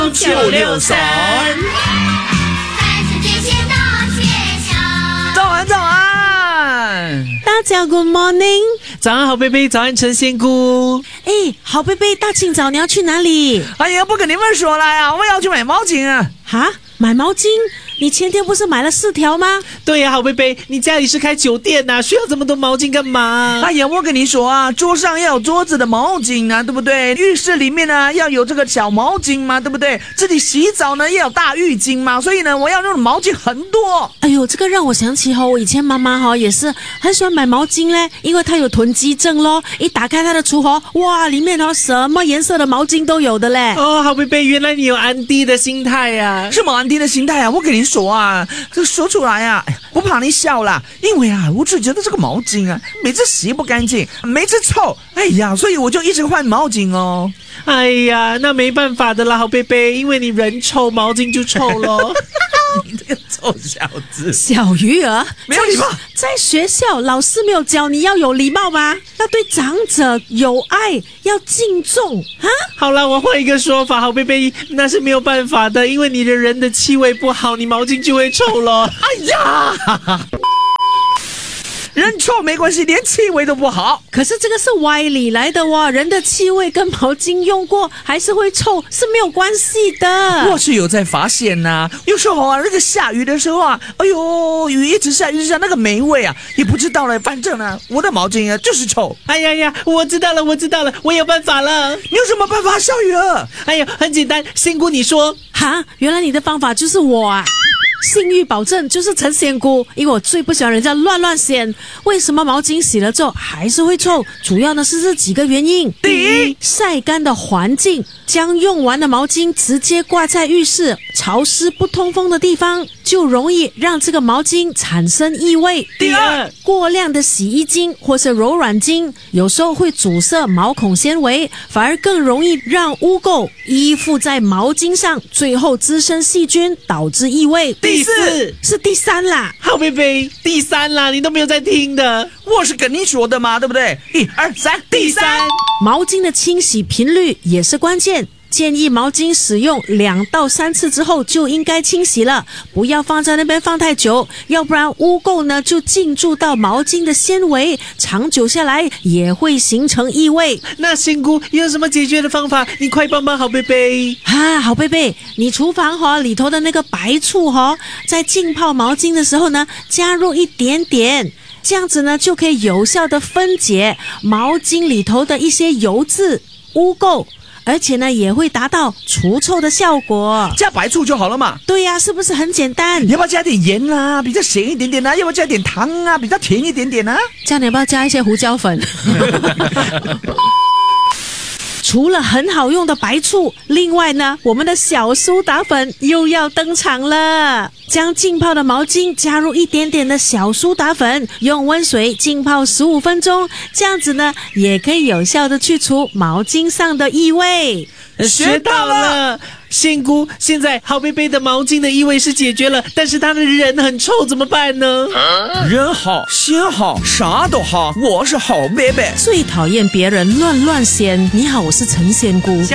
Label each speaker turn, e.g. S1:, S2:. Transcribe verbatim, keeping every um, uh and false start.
S1: 九六三。早安，早安，
S2: 大家 Good morning，
S1: 早安好贝贝，早安陈仙姑。
S2: 哎，好贝贝，大清早你要去哪里？
S1: 哎呀，不跟你们说了呀，我要去买毛巾啊。
S2: 哈，买毛巾？你前天不是买了四条吗？
S1: 对呀、啊，好贝贝，你家里是开酒店呐、啊，需要这么多毛巾干嘛？哎呀，我跟你说啊，桌上要有桌子的毛巾啊，对不对？浴室里面呢要有这个小毛巾嘛，对不对？自己洗澡呢要有大浴巾嘛，所以呢，我要用的毛巾很多。
S2: 哎呦，这个让我想起哈、哦，我以前妈妈哈、哦、也是很喜欢买毛巾嘞，因为她有囤积症咯。一打开她的厨盒，哇，里面哦什么颜色的毛巾都有的嘞。
S1: 哦，好贝贝，原来你有安迪的心态呀、啊？什么安迪的心态啊？我跟你说啊，这说出来啊，不怕你笑啦，因为啊，我只觉得这个毛巾啊，每次洗不干净，每次臭，哎呀，所以我就一直换毛巾哦。哎呀，那没办法的啦，好贝贝，因为你人臭，毛巾就臭咯。你这个臭小子，
S2: 小鱼儿
S1: 没有礼貌。
S2: 在学校，老师没有教你要有礼貌吗？要对长者有爱，要敬重啊！
S1: 好了，我换一个说法，好贝贝，那是没有办法的，因为你的人的气味不好，你毛巾就会臭了。哎呀！人臭没关系，连气味都不好。
S2: 可是这个是歪理来的哇，人的气味跟毛巾用过还是会臭，是没有关系的。
S1: 我是有在发现呐、啊，有时候啊，那个下雨的时候啊，哎呦，雨一直下，一直下，那个霉味啊，也不知道了。反正呢，我的毛巾啊就是臭。哎呀呀，我知道了，我知道了，我有办法了。你有什么办法，小雨儿？哎呀，很简单，仙姑你说。
S2: 哈，原来你的方法就是我啊。信誉保证就是陈仙姑，因为我最不喜欢人家乱乱掀。为什么毛巾洗了之后还是会臭？主要呢是这几个原因。
S1: 第一，
S2: 晒干的环境，将用完的毛巾直接挂在浴室潮湿不通风的地方，就容易让这个毛巾产生异味。
S1: 第二，
S2: 过量的洗衣精或是柔软巾，有时候会阻塞毛孔纤维，反而更容易让污垢依附在毛巾上，最后滋生细菌，导致异味。
S1: 第四
S2: 是第三啦，
S1: 好贝贝，第三啦，你都没有在听的，我是跟你说的嘛，对不对？一二三，第三，
S2: 毛巾的清洗频率也是关键。建议毛巾使用两到三次之后就应该清洗了，不要放在那边放太久，要不然污垢呢就进驻到毛巾的纤维，长久下来也会形成异味。
S1: 那仙姑有什么解决的方法？你快帮帮好贝贝
S2: 啊！好贝贝，你厨房哈、哦、里头的那个白醋哈、哦，在浸泡毛巾的时候呢，加入一点点。这样子呢，就可以有效的分解毛巾里头的一些油渍、污垢。而且呢，也会达到除臭的效果。
S1: 加白醋就好了嘛。
S2: 对呀、啊，是不是很简单？
S1: 要不要加点盐啊，比较咸一点点啊？要不要加点糖啊，比较甜一点点啊？
S2: 这样你要不要加一些胡椒粉？除了很好用的白醋，另外呢，我们的小苏打粉又要登场了。将浸泡的毛巾加入一点点的小苏打粉，用温水浸泡十五分钟，这样子呢，也可以有效的去除毛巾上的异味。
S1: 学到了，仙姑，现在好贝贝的毛巾的异味是解决了，但是他的人很臭，怎么办呢？啊、人好，心好，啥都好，我是好贝贝。
S2: 最讨厌别人乱乱掀。你好，我是陈仙姑。